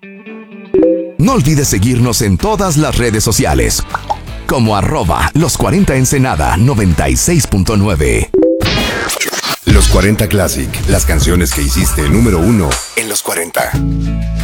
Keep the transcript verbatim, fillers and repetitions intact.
No olvides seguirnos en todas las redes sociales, como arroba los cuarenta Ensenada noventa y seis punto nueve. Los cuarenta Classic, las canciones que hiciste número uno en los cuarenta.